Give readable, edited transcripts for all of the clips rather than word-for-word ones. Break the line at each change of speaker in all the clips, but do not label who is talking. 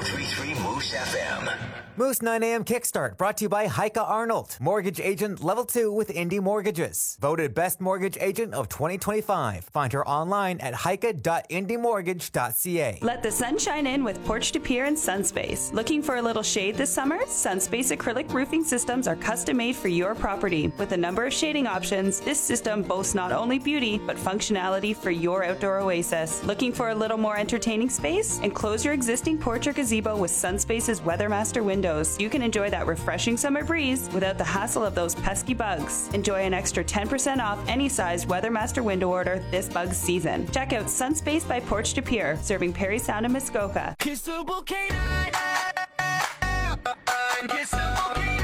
1033 Moose FM.
Moose 9 a.m. Kickstart brought to you by Heike Arnold, Mortgage Agent Level 2 with Indy Mortgages. Voted Best Mortgage Agent of 2025. Find her online at heike.indymortgage.ca.
Let the sun shine in with Porch de Pierre and Sunspace. Looking for a little shade this summer? Sunspace acrylic roofing systems are custom made for your property. With a number of shading options, this system boasts not only beauty, but functionality for your outdoor oasis. Looking for a little more entertaining space? Enclose your existing porch or gazebo with Sunspace's Weathermaster windows. You can enjoy that refreshing summer breeze without the hassle of those pesky bugs. Enjoy an extra 10% off any size Weathermaster window order this bug season. Check out Sunspace by Porch de Pierre, serving Perry Sound and Muskoka.
Kissable K9. Kissable K9.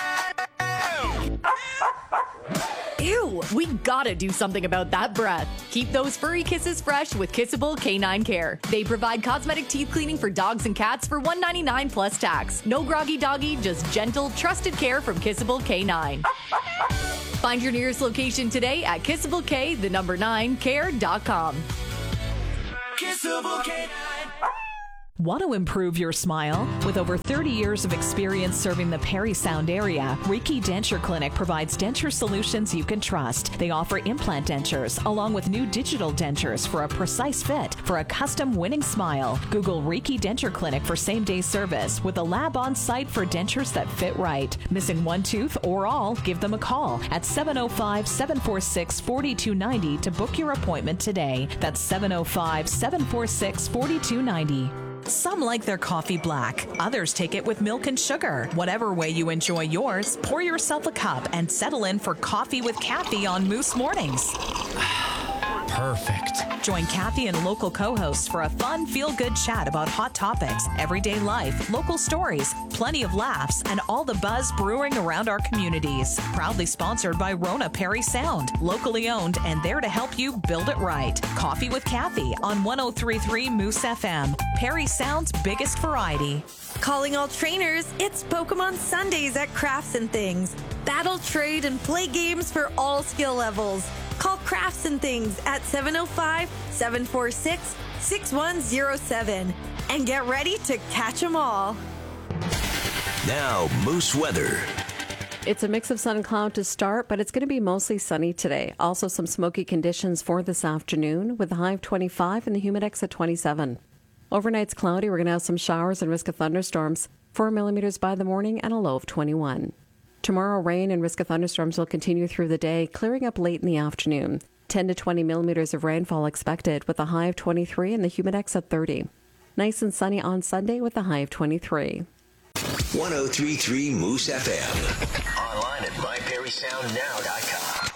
Ew, we gotta do something about that breath. Keep those furry kisses fresh with Kissable K9 Care. They provide cosmetic teeth cleaning for dogs and cats for $1.99 plus tax. No groggy doggy, just gentle, trusted care from Kissable K9. Find your nearest location today at kissableK9care.com.
Kissable K9.
Want to improve your smile? With over 30 years of experience serving the Perry Sound area, Reiki Denture Clinic provides denture solutions you can trust. They offer implant dentures along with new digital dentures for a precise fit for a custom winning smile. Google Reiki Denture Clinic for same-day service with a lab on site for dentures that fit right. Missing one tooth or all? Give them a call at 705-746-4290 to book your appointment today. That's 705-746-4290. Some like their coffee black. Others take it with milk and sugar. Whatever way you enjoy yours, pour yourself a cup and settle in for Coffee with Kathy on Moose Mornings.
Perfect.
Join Kathy and local co-hosts for a fun, feel-good chat about hot topics, everyday life, local stories, plenty of laughs, and all the buzz brewing around our communities. Proudly sponsored by Rona Perry Sound, locally owned and there to help you build it right. Coffee with Kathy on 1033 Moose FM, Perry Sound's biggest variety.
Calling all trainers, it's Pokemon Sundays at Crafts and Things. Battle, trade, and play games for all skill levels. Call Crafts and Things at 705-746-6107 and get ready to catch 'em all.
Now, Moose weather.
It's a mix of sun and cloud to start, but it's going to be mostly sunny today. Also some smoky conditions for this afternoon with a high of 25 and the humidex at 27. Overnight's cloudy. We're going to have some showers and risk of thunderstorms. 4 millimeters by the morning and a low of 21. Tomorrow, rain and risk of thunderstorms will continue through the day, clearing up late in the afternoon. 10 to 20 millimeters of rainfall expected with a high of 23 and the humidex at 30. Nice and sunny on Sunday with a high of 23.
1033 Moose FM. Online at myperrysoundnow.com.